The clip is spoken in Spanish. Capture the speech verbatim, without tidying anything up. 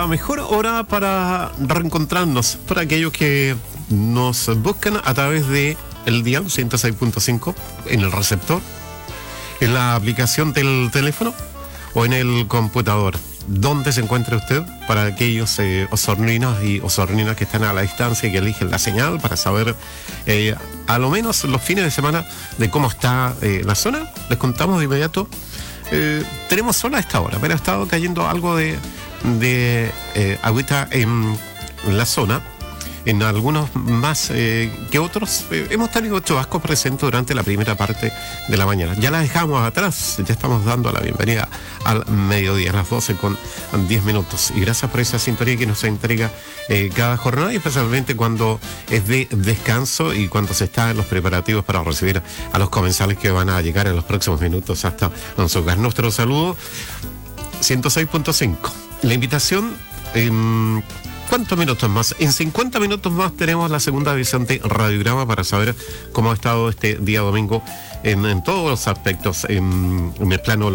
La mejor hora para reencontrarnos, para aquellos que nos buscan a través de el dial ciento seis punto cinco en el receptor, en la aplicación del teléfono o en el computador. ¿Dónde se encuentra usted? Para aquellos eh, osorninos y osorninas que están a la distancia y que eligen la señal para saber eh, a lo menos los fines de semana de cómo está eh, la zona, les contamos de inmediato. Eh, tenemos sol a esta hora, pero ha estado cayendo algo de, de eh, agüita en la zona. En algunos más eh, que otros eh, hemos tenido chubascos presentes durante la primera parte de la mañana. Ya la dejamos atrás, ya estamos dando la bienvenida al mediodía, a las doce con diez minutos. Y gracias por esa sintonía que nos entrega eh, cada jornada, y especialmente cuando es de descanso y cuando se está en los preparativos para recibir a los comensales que van a llegar en los próximos minutos hasta su hogar. Nuestro saludo, ciento seis punto cinco. La invitación... Eh, ¿Cuántos minutos más? En cincuenta minutos más tenemos la segunda edición de Radiograma para saber cómo ha estado este día domingo en, en todos los aspectos, en, en el plano